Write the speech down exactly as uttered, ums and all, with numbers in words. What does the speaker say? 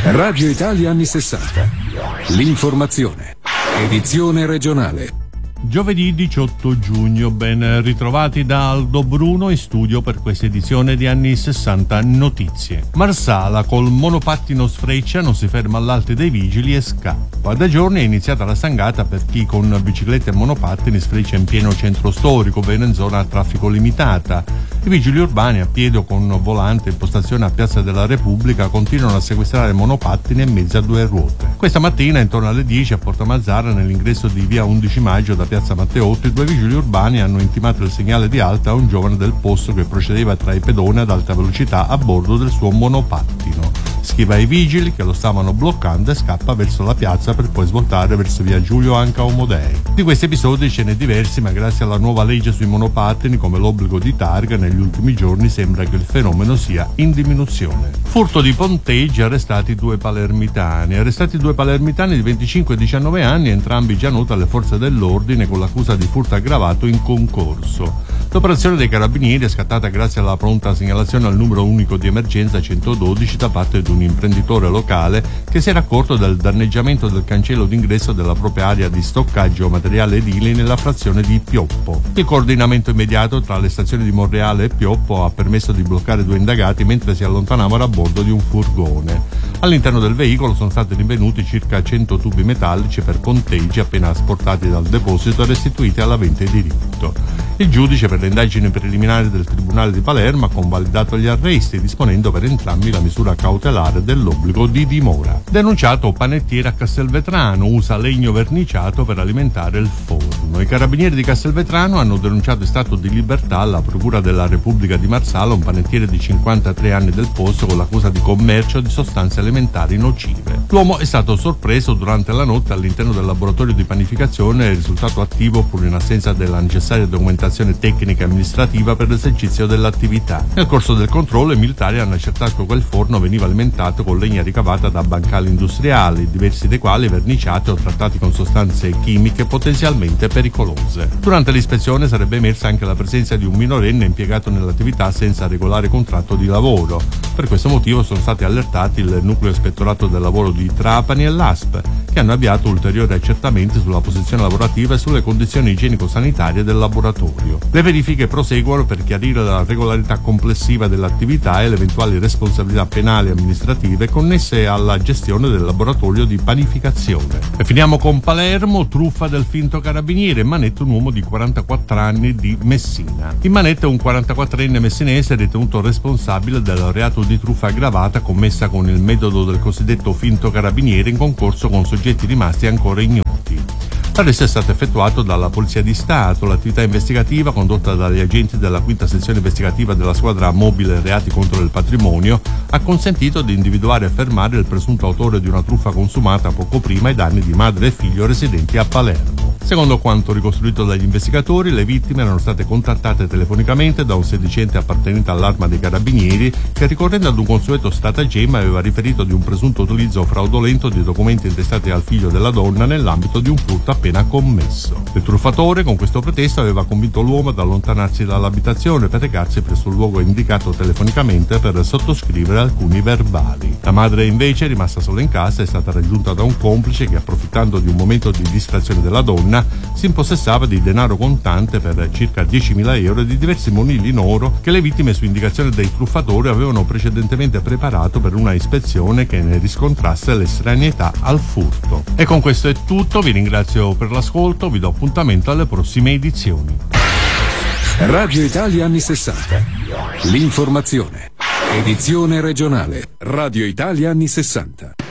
Radio Italia anni sessanta. L'informazione. Edizione regionale. Giovedì diciotto giugno, ben ritrovati da Aldo Bruno in studio per questa edizione di anni sessanta notizie. Marsala col monopattino sfreccia, non si ferma all'Alte dei Vigili e scappa. Da giorni è iniziata la stangata per chi con biciclette e monopattini sfreccia in pieno centro storico, ovvero in zona a traffico limitata. I vigili urbani a piedi o con volante in postazione a Piazza della Repubblica continuano a sequestrare monopattini e mezzi a due ruote. Questa mattina intorno alle dieci a Porta Mazzara, nell'ingresso di via undici maggio da Piazza Matteotti, due vigili urbani hanno intimato il segnale di alta a un giovane del posto che procedeva tra i pedoni ad alta velocità a bordo del suo monopattino. Schiva ai vigili che lo stavano bloccando e scappa verso la piazza per poi svoltare verso via Giulio Anca Omodei. Di questi episodi ce n'è diversi, ma grazie alla nuova legge sui monopattini, come l'obbligo di targa, negli ultimi giorni sembra che il fenomeno sia in diminuzione. Furto di ponteggi, arrestati due palermitani. Arrestati due palermitani di venticinque e diciannove anni, entrambi già noti alle forze dell'ordine con l'accusa di furto aggravato in concorso. L'operazione dei carabinieri è scattata grazie alla pronta segnalazione al numero unico di emergenza centododici da parte di un imprenditore locale che si era accorto del danneggiamento del cancello d'ingresso della propria area di stoccaggio materiale edile nella frazione di Pioppo. Il coordinamento immediato tra le stazioni di Monreale e Pioppo ha permesso di bloccare due indagati mentre si allontanavano a bordo di un furgone. All'interno del veicolo sono stati rinvenuti circa cento tubi metallici per ponteggi appena asportati dal deposito e restituiti all'avente diritto. Il giudice per le indagini preliminari del Tribunale di Palermo ha convalidato gli arresti, disponendo per entrambi la misura cautelare dell'obbligo di dimora. Denunciato panettiere a Castelvetrano, usa legno verniciato per alimentare il forno. I carabinieri di Castelvetrano hanno denunciato in stato di libertà alla Procura della Repubblica di Marsala un panettiere di cinquantatré anni del posto con l'accusa di commercio di sostanze alimentari nocive. L'uomo è stato sorpreso durante la notte all'interno del laboratorio di panificazione e è risultato attivo pur in assenza della necessaria documentazione tecnica e amministrativa per l'esercizio dell'attività. Nel corso del controllo i militari hanno accertato che il forno veniva alimentato con legna ricavata da bancali industriali, diversi dei quali verniciati o trattati con sostanze chimiche potenzialmente pericolose. Durante l'ispezione sarebbe emersa anche la presenza di un minorenne impiegato nell'attività senza regolare contratto di lavoro. Per questo motivo sono stati allertati il Nucleo Ispettorato del Lavoro di Trapani e l'A S P, che hanno avviato ulteriori accertamenti sulla posizione lavorativa e sulle condizioni igienico-sanitarie del laboratorio. Le verifiche proseguono per chiarire la regolarità complessiva dell'attività e le eventuali responsabilità penali e amministrative connesse alla gestione del laboratorio di panificazione. E finiamo con Palermo, truffa del finto carabiniere, in manetta un uomo di quarantaquattro anni di Messina. In manetta un quarantaquattrenne messinese ritenuto responsabile del reato di truffa aggravata commessa con il metodo del cosiddetto finto carabiniere in concorso con soggetti rimasti ancora ignoti. L'arresto è stato effettuato dalla Polizia di Stato. L'attività investigativa, condotta dagli agenti della quinta sezione investigativa della squadra mobile reati contro il patrimonio, ha consentito di individuare e fermare il presunto autore di una truffa consumata poco prima ai danni di madre e figlio residenti a Palermo. Secondo quanto ricostruito dagli investigatori, le vittime erano state contattate telefonicamente da un sedicente appartenente all'Arma dei Carabinieri che, ricorrendo ad un consueto stratagemma, aveva riferito di un presunto utilizzo fraudolento di documenti intestati al figlio della donna nell'ambito di un furto appena commesso. Il truffatore, con questo pretesto, aveva convinto l'uomo ad allontanarsi dall'abitazione per recarsi presso il luogo indicato telefonicamente per sottoscrivere alcuni verbali. La madre, invece, rimasta sola in casa, è stata raggiunta da un complice che, approfittando di un momento di distrazione della donna, si impossessava di denaro contante per circa diecimila euro e di diversi monili in oro che le vittime, su indicazione dei truffatori, avevano precedentemente preparato per una ispezione che ne riscontrasse l'estraneità al furto. E con questo è tutto, vi ringrazio per l'ascolto, vi do appuntamento alle prossime edizioni. Radio Italia anni sessanta. L'informazione. Edizione regionale. Radio Italia anni sessanta.